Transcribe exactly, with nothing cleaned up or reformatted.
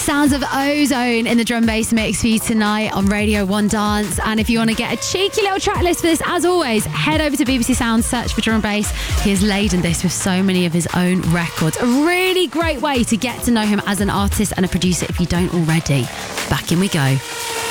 sounds of Ozone in the drum bass mix for you tonight on Radio One Dance. And if you want to get a cheeky little track list for this, as always, head over to B B C Sound, search for drum and bass. He has laden this with so many of his own records. A really great way to get to know him as an artist and a producer if you don't already. Back in we go.